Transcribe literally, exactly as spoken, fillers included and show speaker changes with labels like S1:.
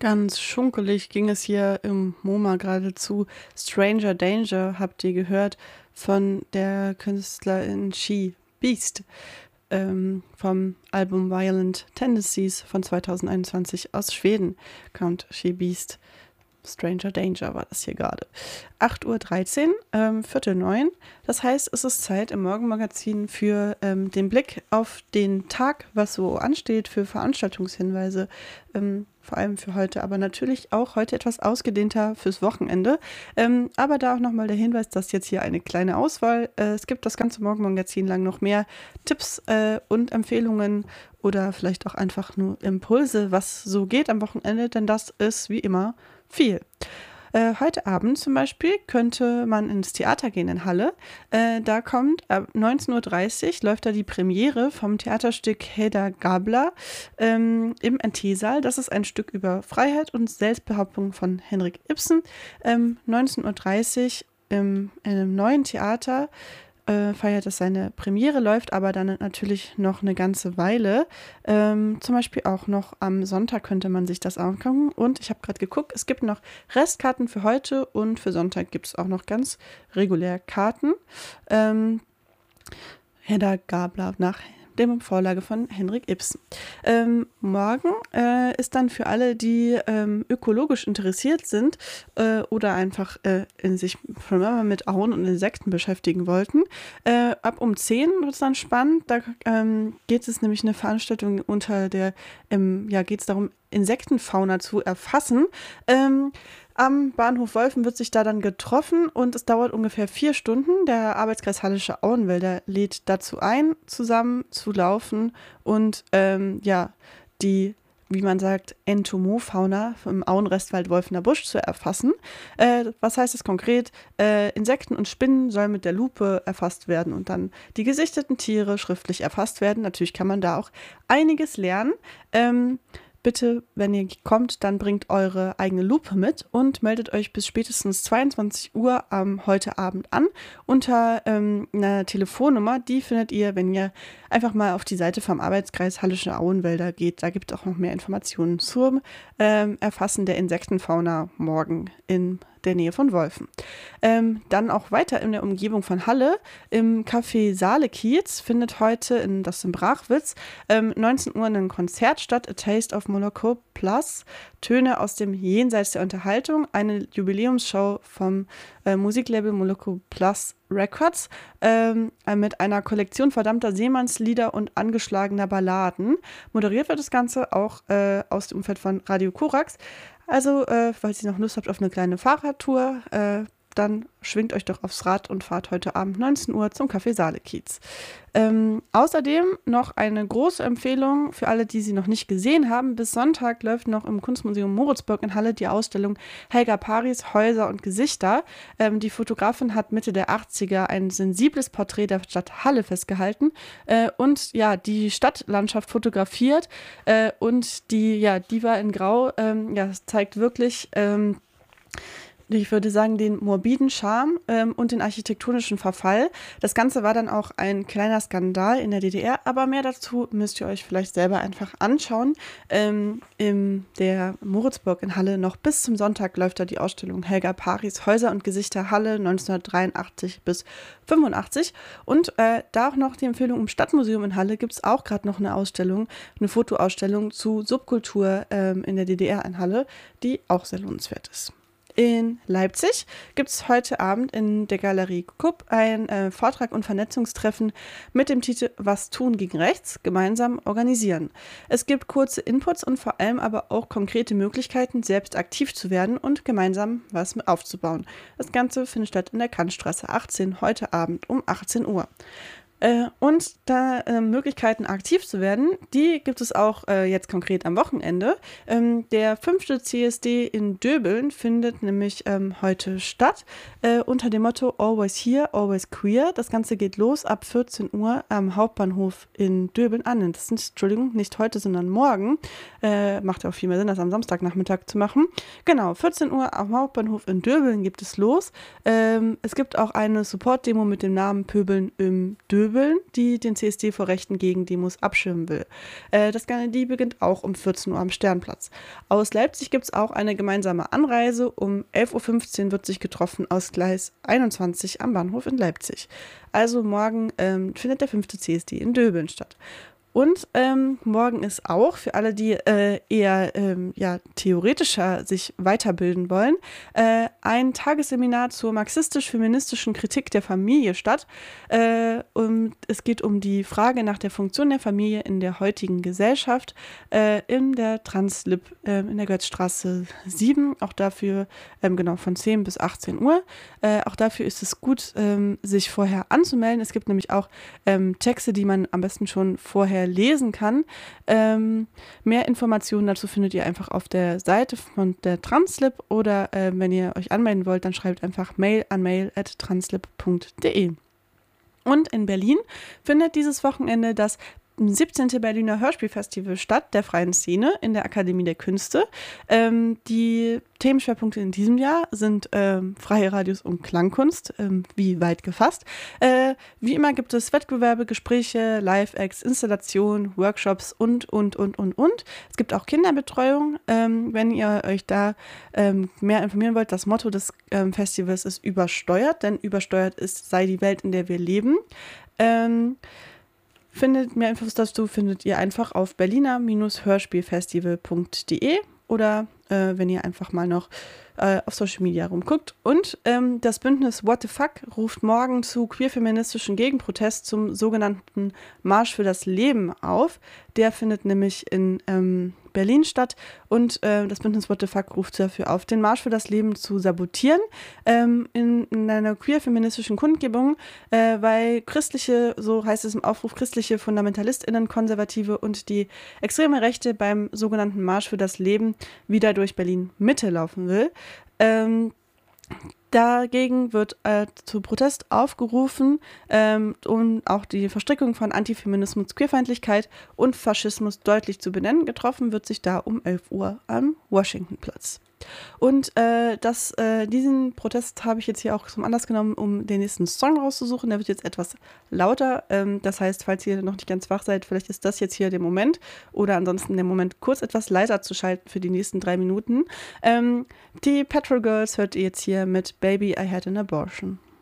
S1: Ganz schunkelig ging es hier im MoMA geradezu. Stranger Danger habt ihr gehört von der Künstlerin She Beast ähm, vom Album Violent Tendencies von zwanzig einundzwanzig aus Schweden kommt She Beast. Stranger Danger war das hier gerade. acht Uhr dreizehn, ähm, Viertel neun. Das heißt, es ist Zeit im Morgenmagazin für ähm, den Blick auf den Tag, was so ansteht, für Veranstaltungshinweise, ähm, vor allem für heute, aber natürlich auch heute etwas ausgedehnter fürs Wochenende. Ähm, aber da auch nochmal der Hinweis, dass jetzt hier eine kleine Auswahl, äh, es gibt das ganze Morgenmagazin lang noch mehr Tipps äh, und Empfehlungen oder vielleicht auch einfach nur Impulse, was so geht am Wochenende, denn das ist wie immer viel. Äh, heute Abend zum Beispiel könnte man ins Theater gehen in Halle. Äh, da kommt ab neunzehn Uhr dreißig läuft da die Premiere vom Theaterstück Hedda Gabler ähm, im N T-Saal. Das ist ein Stück über Freiheit und Selbstbehauptung von Henrik Ibsen. Ähm, neunzehn Uhr dreißig im, in einem neuen Theater Äh, feiert es seine Premiere, läuft aber dann natürlich noch eine ganze Weile. Ähm, zum Beispiel auch noch am Sonntag könnte man sich das angucken. Und ich habe gerade geguckt, es gibt noch Restkarten für heute und für Sonntag gibt es auch noch ganz regulär Karten. Ähm, Hedda Gabler nach dem Vorlage von Henrik Ibsen. Ähm, morgen äh, ist dann für alle, die ähm, ökologisch interessiert sind äh, oder einfach äh, in sich schon immer mit Auen und Insekten beschäftigen wollten, äh, ab um zehn wird es dann spannend. Da ähm, geht es nämlich eine Veranstaltung unter der, ähm, ja, geht es darum, Insektenfauna zu erfassen. Ähm, Am Bahnhof Wolfen wird sich da dann getroffen und es dauert ungefähr vier Stunden. Der Arbeitskreis Hallische Auenwälder lädt dazu ein, zusammen zu laufen und ähm, ja, die, wie man sagt, Entomofauna im Auenrestwald Wolfener Busch zu erfassen. Äh, was heißt das konkret? Äh, Insekten und Spinnen sollen mit der Lupe erfasst werden und dann die gesichteten Tiere schriftlich erfasst werden. Natürlich kann man da auch einiges lernen. Ähm, Bitte, wenn ihr kommt, dann bringt eure eigene Lupe mit und meldet euch bis spätestens zweiundzwanzig Uhr am heute Abend an unter ähm, einer Telefonnummer. Die findet ihr, wenn ihr einfach mal auf die Seite vom Arbeitskreis Hallische Auenwälder geht. Da gibt es auch noch mehr Informationen zum ähm, Erfassen der Insektenfauna morgen in der Nähe von Wolfen. Ähm, dann auch weiter in der Umgebung von Halle im Café Saale-Kiez findet heute, in, das ist in Brachwitz, ähm, neunzehn Uhr ein Konzert statt, A Taste of Moloko Plus, Töne aus dem Jenseits der Unterhaltung, eine Jubiläumsshow vom äh, Musiklabel Moloko Plus Records ähm, mit einer Kollektion verdammter Seemannslieder und angeschlagener Balladen. Moderiert wird das Ganze auch äh, aus dem Umfeld von Radio Korax. Also, äh, falls ihr noch Lust habt auf eine kleine Fahrradtour, äh, dann schwingt euch doch aufs Rad und fahrt heute Abend neunzehn Uhr zum Café Saale-Kiez. Ähm, außerdem noch eine große Empfehlung für alle, die sie noch nicht gesehen haben. Bis Sonntag läuft noch im Kunstmuseum Moritzburg in Halle die Ausstellung Helga Paris, Häuser und Gesichter. Ähm, die Fotografin hat Mitte der achtziger ein sensibles Porträt der Stadt Halle festgehalten äh, und ja, die Stadtlandschaft fotografiert äh, und die ja, Diva in Grau ähm, ja, zeigt wirklich ähm, ich würde sagen, den morbiden Charme ähm, und den architektonischen Verfall. Das Ganze war dann auch ein kleiner Skandal in der D D R, aber mehr dazu müsst ihr euch vielleicht selber einfach anschauen. Ähm, in der Moritzburg in Halle noch bis zum Sonntag läuft da die Ausstellung Helga Paris, Häuser und Gesichter Halle neunzehnhundertdreiundachtzig bis fünfundachtzig. Und äh, da auch noch die Empfehlung im Stadtmuseum in Halle gibt es auch gerade noch eine Ausstellung, eine Fotoausstellung zu Subkultur ähm, in der D D R in Halle, die auch sehr lohnenswert ist. In Leipzig gibt es heute Abend in der Galerie Kupp ein äh, Vortrag und Vernetzungstreffen mit dem Titel Was tun gegen rechts? Gemeinsam organisieren. Es gibt kurze Inputs und vor allem aber auch konkrete Möglichkeiten, selbst aktiv zu werden und gemeinsam was aufzubauen. Das Ganze findet statt in der Kantstraße achtzehn heute Abend um achtzehn Uhr. Äh, und da äh, Möglichkeiten aktiv zu werden, die gibt es auch äh, jetzt konkret am Wochenende. Ähm, der fünfte C S D in Döbeln findet nämlich ähm, heute statt äh, unter dem Motto Always Here, Always Queer. Das Ganze geht los ab vierzehn Uhr am Hauptbahnhof in Döbeln an. Das sind, Entschuldigung, nicht heute, sondern morgen. Äh, macht ja auch viel mehr Sinn, das am Samstagnachmittag zu machen. Genau, vierzehn Uhr am Hauptbahnhof in Döbeln gibt es los. Ähm, es gibt auch eine Support-Demo mit dem Namen Pöbeln im Döbeln. Döbeln, die den C S D vor rechten Gegendemos abschirmen will. Äh, das Ganze, die beginnt auch um vierzehn Uhr am Sternplatz. Aus Leipzig gibt es auch eine gemeinsame Anreise. Um elf Uhr fünfzehn wird sich getroffen aus Gleis einundzwanzig am Bahnhof in Leipzig. Also morgen ähm, findet der fünfte C S D in Döbeln statt. Und ähm, morgen ist auch für alle, die äh, eher ähm, ja, theoretischer sich weiterbilden wollen, äh, ein Tagesseminar zur marxistisch-feministischen Kritik der Familie statt. Äh, und es geht um die Frage nach der Funktion der Familie in der heutigen Gesellschaft äh, in der Translib äh, in der Goetzstraße sieben. Auch dafür, ähm, genau, von zehn bis achtzehn Uhr. Äh, auch dafür ist es gut, ähm, sich vorher anzumelden. Es gibt nämlich auch ähm, Texte, die man am besten schon vorher lesen kann. Ähm, mehr Informationen dazu findet ihr einfach auf der Seite von der Translib oder äh, wenn ihr euch anmelden wollt, dann schreibt einfach Mail an mail at translib punkt de. Und in Berlin findet dieses Wochenende das siebzehnte Berliner Hörspielfestival statt, der freien Szene in der Akademie der Künste. Ähm, die Themenschwerpunkte in diesem Jahr sind ähm, freie Radios und Klangkunst, ähm, wie weit gefasst. Äh, wie immer gibt es Wettbewerbe, Gespräche, Live-Acts, Installationen, Workshops und, und, und, und, und. Es gibt auch Kinderbetreuung. Ähm, wenn ihr euch da ähm, mehr informieren wollt, das Motto des ähm, Festivals ist übersteuert, denn übersteuert ist, sei die Welt, in der wir leben. Ähm, Findet mehr Infos dazu findet ihr einfach auf berliner hörspielfestival punkt de oder äh, wenn ihr einfach mal noch äh, auf Social Media rumguckt. Und ähm, das Bündnis What the Fuck ruft morgen zu queerfeministischen Gegenprotest zum sogenannten Marsch für das Leben auf. Der findet nämlich in ähm, Berlin statt und äh, das Bündnis What the Fuck ruft dafür auf, den Marsch für das Leben zu sabotieren ähm, in, in einer queer-feministischen Kundgebung, äh, weil christliche, so heißt es im Aufruf, christliche FundamentalistInnen, Konservative und die extreme Rechte beim sogenannten Marsch für das Leben wieder durch Berlin-Mitte laufen will. Ähm, Dagegen wird äh, zu Protest aufgerufen, ähm, um auch die Verstrickung von Antifeminismus, Queerfeindlichkeit und Faschismus deutlich zu benennen. Getroffen wird sich da um elf Uhr am Washingtonplatz. Und äh, das, äh, diesen Protest habe ich jetzt hier auch zum Anlass genommen, um den nächsten Song rauszusuchen. Der wird jetzt etwas lauter. Ähm, das heißt, falls ihr noch nicht ganz wach seid, vielleicht ist das jetzt hier der Moment oder ansonsten der Moment, kurz etwas leiser zu schalten für die nächsten drei Minuten. Ähm, die Petrol Girls hört ihr jetzt hier mit Baby, I Had an Abortion.